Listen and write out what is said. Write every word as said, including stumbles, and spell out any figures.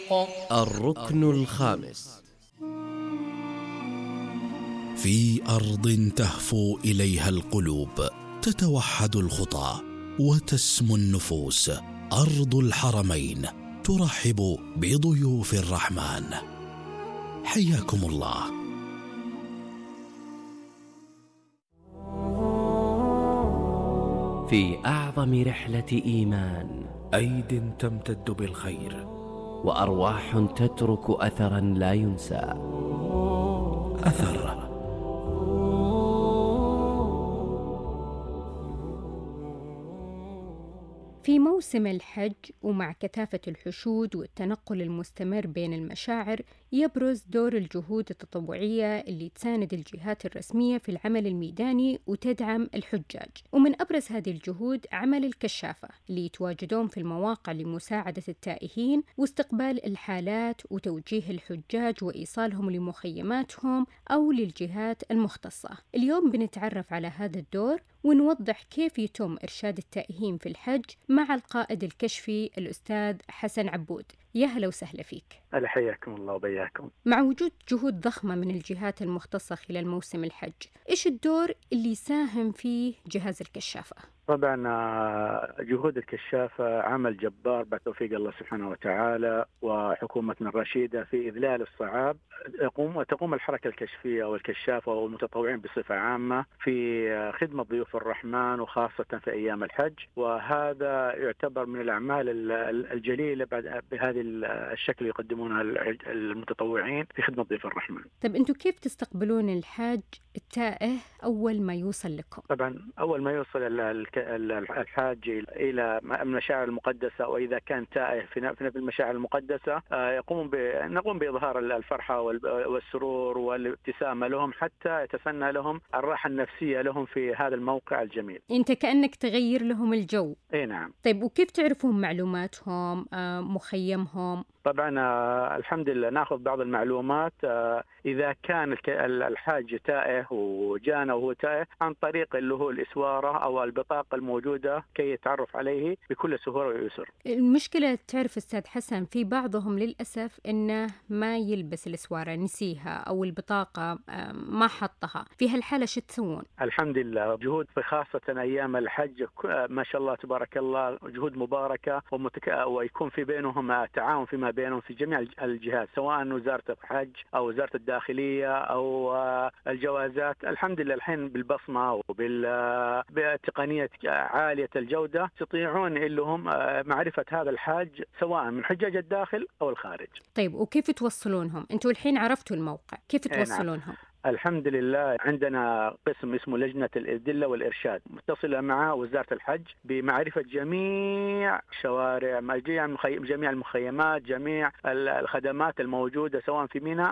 الركن الخامس: في أرض تهفو إليها القلوب، تتوحد الخطى وتسمو النفوس، أرض الحرمين ترحب بضيوف الرحمن. حياكم الله. في أعظم رحلة إيمان، أيد تمتد بالخير وأرواح تترك أثرا لا ينسى. أثر. في موسم الحج ومع كثافة الحشود والتنقل المستمر بين المشاعر، يبرز دور الجهود التطوعية اللي تساند الجهات الرسمية في العمل الميداني وتدعم الحجاج. ومن أبرز هذه الجهود عمل الكشافة اللي يتواجدون في المواقع لمساعدة التائهين واستقبال الحالات وتوجيه الحجاج وإيصالهم لمخيماتهم أو للجهات المختصة. اليوم بنتعرف على هذا الدور ونوضح كيف يتم إرشاد التائهين في الحج مع القائد الكشفي الأستاذ حسن عبود. يا هلا وسهلا فيك. أهلا، حياكم الله وبياكم. مع وجود جهود ضخمة من الجهات المختصة خلال موسم الحج، إيش الدور اللي يساهم فيه جهاز الكشافة؟ طبعا جهود الكشافة عمل جبار بعد توفيق الله سبحانه وتعالى وحكومتنا الرشيدة في إذلال الصعاب. يقوم وتقوم الحركة الكشفية والكشافة والمتطوعين بصفة عامة في خدمة ضيوف الرحمن وخاصة في أيام الحج، وهذا يعتبر من الأعمال الجليلة بعد بهذه الشكل يقدمونها المتطوعين في خدمة ضيوف الرحمن. طيب أنتم كيف تستقبلون الحاج التائه أول ما يوصل لكم؟ طبعا أول ما يوصل الحاج إلى المشاعر المقدسة، وإذا كان تائه في المشاعر المقدسة يقوم نقوم بإظهار الفرحة والسرور والابتسامة لهم حتى يتسنى لهم الراحة النفسية لهم في هذا الموقع الجميل. أنت كأنك تغير لهم الجو. إيه نعم. طيب وكيف تعرفون معلوماتهم، مخيمهم؟ طبعا الحمد لله ناخذ بعض المعلومات إذا كان الحاج تائه وجانا وهو تائه عن طريق اللي هو الإسوارة أو البطاقة الموجودة كي يتعرف عليه بكل سهولة ويسر. المشكلة تعرف أستاذ حسن، في بعضهم للأسف إنه ما يلبس الإسوارة، نسيها أو البطاقة ما حطها، في هالحالة شو تسوون؟ الحمد لله جهود في خاصة أيام الحج ما شاء الله تبارك الله جهود مباركة ومتك... ويكون في بينهم تعاون فيما بينهم في جميع الجهات، سواء وزارة الحج أو وزارة الداخلية أو الجوازات. الحمد لله الحين بالبصمة وبالتقنية عالية الجودة يستطيعون لهم معرفة هذا الحاج سواء من حجاج الداخل أو الخارج. طيب وكيف توصلونهم؟ أنتوا الحين عرفتوا الموقع، كيف توصلونهم؟ الحمد لله عندنا قسم اسمه لجنة الإدلة والإرشاد متصلة مع وزارة الحج بمعرفة جميع شوارع، جميع المخيمات، جميع الخدمات الموجودة سواء في ميناء